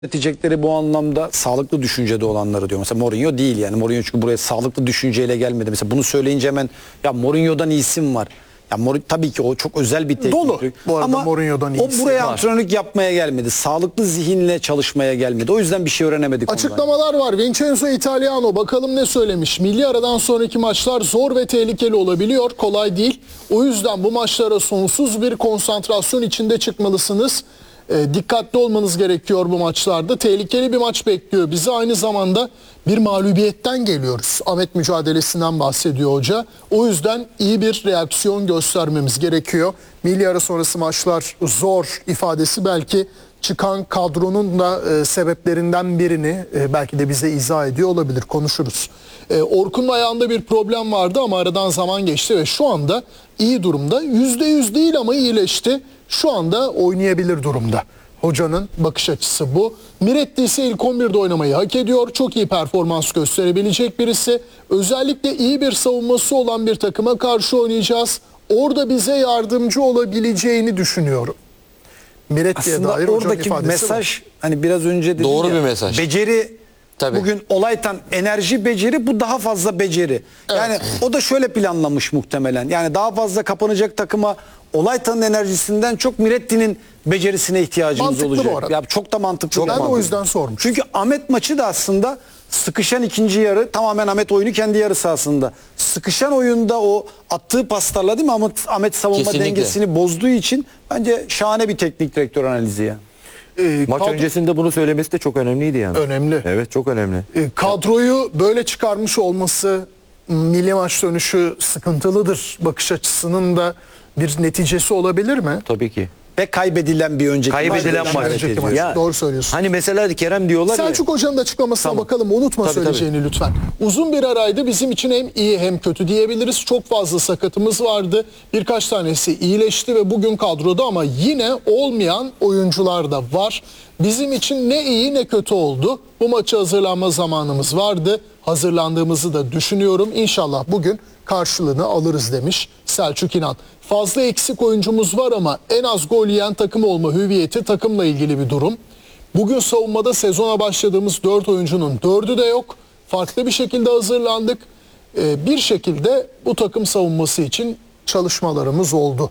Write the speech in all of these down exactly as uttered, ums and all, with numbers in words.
Yönetecekleri bu anlamda sağlıklı düşüncede olanları diyor. Mesela Mourinho değil yani. Mourinho çünkü buraya sağlıklı düşünceyle gelmedi. Mesela bunu söyleyince hemen ya Mourinho'dan iyisim var. Ya Mourinho, tabii ki o çok özel bir teknik. Dolu. Bu arada ama Mourinho'dan o iyisi buraya var. antrenörlük yapmaya gelmedi. Sağlıklı zihinle çalışmaya gelmedi. O yüzden bir şey öğrenemedik ondan. Açıklamalar var. Vincenzo Italiano bakalım ne söylemiş. Milli aradan sonraki maçlar zor ve tehlikeli olabiliyor. Kolay değil. O yüzden bu maçlara sonsuz bir konsantrasyon içinde çıkmalısınız. E, dikkatli olmanız gerekiyor bu maçlarda. Tehlikeli bir maç bekliyor bizi. Aynı zamanda bir mağlubiyetten geliyoruz. Ahmet mücadelesinden bahsediyor hoca. O yüzden iyi bir reaksiyon göstermemiz gerekiyor. Milli ara sonrası maçlar zor ifadesi belki çıkan kadronun da e, sebeplerinden birini e, belki de bize izah ediyor olabilir. Konuşuruz. E, Orkun'un ayağında bir problem vardı ama aradan zaman geçti ve şu anda iyi durumda. Yüzde yüz değil ama iyileşti. Şu anda oynayabilir durumda. Hocanın bakış açısı bu. Miretti ise ilk on birde oynamayı hak ediyor. Çok iyi performans gösterebilecek birisi. Özellikle iyi bir savunması olan bir takıma karşı oynayacağız. Orada bize yardımcı olabileceğini düşünüyorum. Miretti'ye Aslında dair hocanın oradaki ifadesi mesaj var. hani biraz önce dedim Doğru ya, bir mesaj. Beceri Tabii. bugün olaytan enerji beceri, bu daha fazla beceri. Yani o da şöyle planlamış muhtemelen. Yani daha fazla kapanacak takıma Olaytan'ın enerjisinden çok Miretti'nin becerisine ihtiyacımız Mantıklı olacak. bu arada. Ya çok da mantıklı. Ben de mantıklı. o yüzden sormuştum. Çünkü Ahmet maçı da aslında sıkışan ikinci yarı, tamamen Ahmet oyunu kendi yarı sahasında. Sıkışan oyunda o attığı paslarla değil mi Ahmet, Ahmet savunma Kesinlikle. dengesini bozduğu için bence şahane bir teknik direktör analizi ya. Ee, Maç kadro- öncesinde bunu söylemesi de çok önemliydi yani. Önemli. Evet, çok önemli. E, kadroyu böyle çıkarmış olması, milli maç dönüşü sıkıntılıdır bakış açısının da bir neticesi olabilir mi? Tabii ki. Ve kaybedilen bir önceki Kaybedilen maç. maç. Önceki maç. Ya, Doğru söylüyorsun. Hani mesela Kerem diyorlar ya. Selçuk Hoca'nın da açıklamasına Tamam. bakalım. Unutma Tabii, söyleyeceğini lütfen. Uzun bir araydı. Bizim için hem iyi hem kötü diyebiliriz. Çok fazla sakatımız vardı. Birkaç tanesi iyileşti ve bugün kadroda ama yine olmayan oyuncular da var. Bizim için ne iyi ne kötü oldu. Bu maça hazırlanma zamanımız vardı. Hazırlandığımızı da düşünüyorum. İnşallah bugün karşılığını alırız demiş Selçuk İnan. Fazla eksik oyuncumuz var ama en az gol yiyen takım olma hüviyeti takımla ilgili bir durum. Bugün savunmada sezona başladığımız dört oyuncunun dördü de yok. Farklı bir şekilde hazırlandık. Ee, bir şekilde bu takım savunması için çalışmalarımız oldu.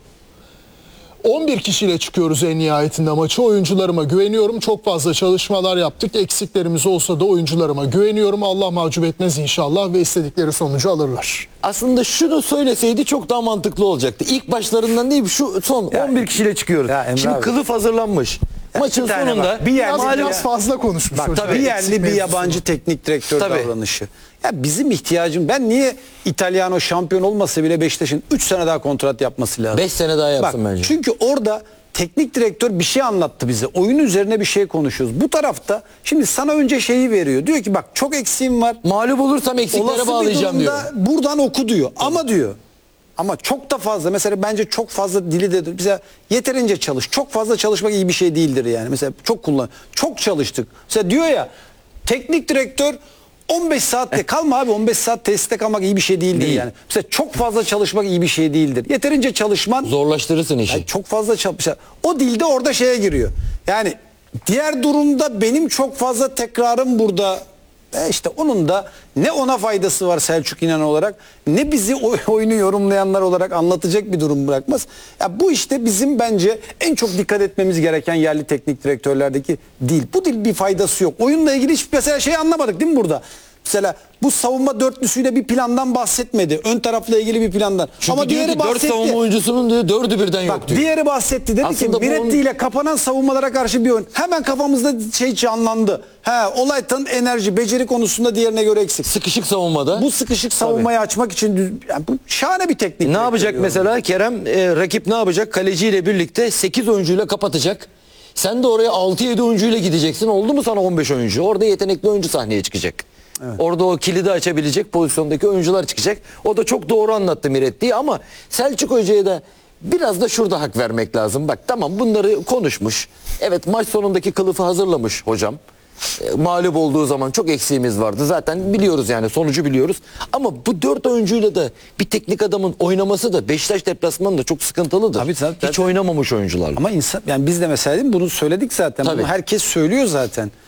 on bir kişiyle çıkıyoruz en nihayetinde maçı. Oyuncularıma güveniyorum. Çok fazla çalışmalar yaptık. Eksiklerimiz olsa da oyuncularıma güveniyorum. Allah mahcup etmez inşallah ve istedikleri sonucu alırlar. Aslında şunu söyleseydi çok daha mantıklı olacaktı. İlk başlarından değil, şu son on bir kişiyle çıkıyoruz. Ya Emre Şimdi abi. kılıf hazırlanmış. Maçın bir tane sonunda bak, bir yer- Biraz, malum- biraz fazla konuşmuş Bak, hocam. bir yerli Eksik bir mevzusunu. yabancı teknik direktör Tabii. davranışı. Ya bizim ihtiyacım, ben niye İtalyano şampiyon olmasa bile Beşiktaş'ın üç sene daha kontrat yapması lazım. beş sene daha yapsın Bak, bence. çünkü orada teknik direktör bir şey anlattı bize. Oyun üzerine bir şey konuşuyoruz. Bu tarafta şimdi sana önce şeyi veriyor. Diyor ki bak çok eksiğim var. Mağlup olursam eksiklere Olası bir bağlayacağım diyor. durumda buradan oku diyor. Ama diyor. Ama çok da fazla, mesela bence çok fazla dili de bize yeterince çalış. Çok fazla çalışmak iyi bir şey değildir yani. Mesela çok kullan. Çok çalıştık. Mesela diyor ya teknik direktör on beş saatte kalma abi, on beş saat tesiste kalmak iyi bir şey değildir Değil. yani. Mesela çok fazla çalışmak iyi bir şey değildir. Yeterince çalışman Zorlaştırırsın işi. yani çok fazla çalışmak. O dilde orada şeye giriyor. Yani diğer durumda benim çok fazla tekrarım burada. E işte onun da ne ona faydası var Selçuk İnan olarak, ne bizi o oyunu yorumlayanlar olarak anlatacak bir durum bırakmaz. Ya bu işte bizim bence en çok dikkat etmemiz gereken yerli teknik direktörlerdeki dil. Bu dil bir faydası yok. Oyunla ilgili hiç mesela şey anlamadık değil mi burada? Mesela bu savunma dörtlüsüyle bir plandan bahsetmedi. Ön tarafla ilgili bir plandan. Çünkü Ama diyor diğeri ki dört bahsetti. savunma oyuncusunun diyor dördü birden yok Bak diyor. diğeri bahsetti, dedi Aslında ki Miretti bunun- ile kapanan savunmalara karşı bir oyun. Hemen kafamızda şey canlandı. He, Olaytan'ın enerji, beceri konusunda diğerine göre eksik. Sıkışık savunmada. Bu sıkışık savunmayı açmak için düz- yani bu şahane bir teknik. Ne direktör yapacak diyorum. mesela Kerem? e, rakip ne yapacak? Kaleciyle birlikte sekiz oyuncuyla kapatacak. Sen de oraya altı yedi oyuncuyla gideceksin. Oldu mu sana on beş oyuncu? Orada yetenekli oyuncu sahneye çıkacak. Orada o kilidi açabilecek pozisyondaki oyuncular çıkacak. O da çok doğru anlattı Miretti'yi ama Selçuk Hoca'ya da biraz da şurada hak vermek lazım. Bak tamam, bunları konuşmuş. Evet, maç sonundaki kılıfı hazırlamış hocam. E, mağlup olduğu zaman çok eksiğimiz vardı. Zaten biliyoruz yani sonucu biliyoruz. Ama bu dört oyuncuyla da bir teknik adamın oynaması da Beşiktaş deplasmanında çok sıkıntılıdır. Tabii, tabii, Hiç tabii. oynamamış oyuncularla. Ama insan yani biz de mesela değil mi, bunu söyledik zaten. Tabii. Bunu herkes söylüyor zaten.